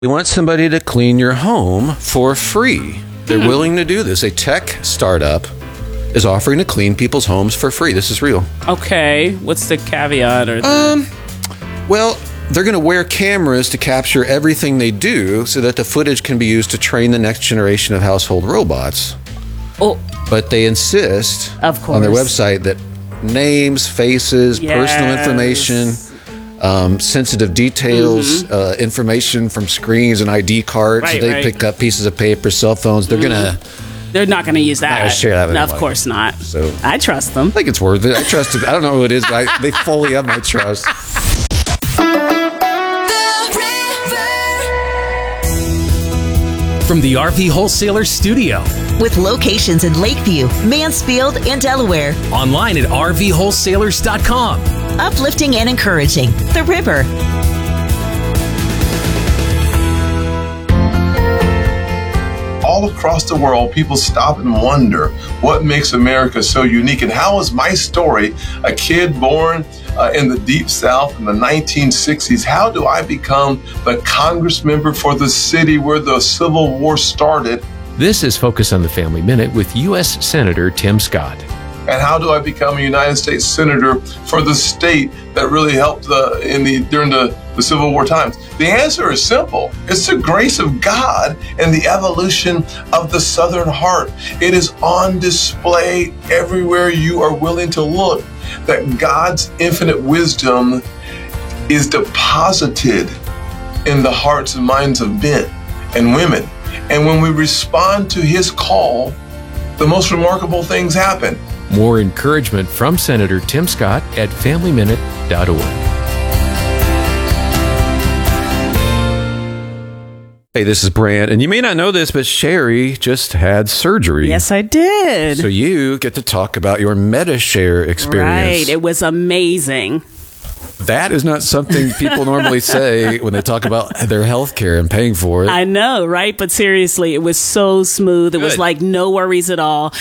We want somebody to clean your home for free. They're willing to do this. A tech startup is offering to clean people's homes for free. This is real. Okay. What's the caveat? Well, they're going to wear cameras to capture everything they do so that the footage can be used to train the next generation of household robots. Oh, But they insist Of on their course. website that names, faces, personal Yes. information, sensitive details, information from screens and ID cards. Right, They right. pick up pieces of paper, cell phones. They're going to... they're not going to use that. gonna share that with No, of anybody. course not. So- I trust them. I think it's worth it. I trust it. I don't know who it is, but they fully have my trust. From the RV Wholesaler Studio. With locations in Lakeview, Mansfield, and Delaware. Online at RVWholesalers.com. Uplifting and encouraging. The River. All across the world, people stop and wonder what makes America so unique, and how is my story, a kid born in the Deep South in the 1960s, how do I become the Congress member for the city where the Civil War started? This is Focus on the Family Minute with U.S. Senator Tim Scott. And how do I become a United States Senator for the state that really helped during the Civil War times? The answer is simple. It's the grace of God and the evolution of the Southern heart. It is on display everywhere you are willing to look, that God's infinite wisdom is deposited in the hearts and minds of men and women. And when we respond to his call, the most remarkable things happen. More encouragement from Senator Tim Scott at FamilyMinute.org. Hey, this is Brant, and you may not know this, but Sherry just had surgery. Yes, I did. So you get to talk about your MediShare experience. Right. It was amazing. That is not something people normally say when they talk about their health care and paying for it. I know, right? But seriously, it was so smooth. It was Good. like no worries at all.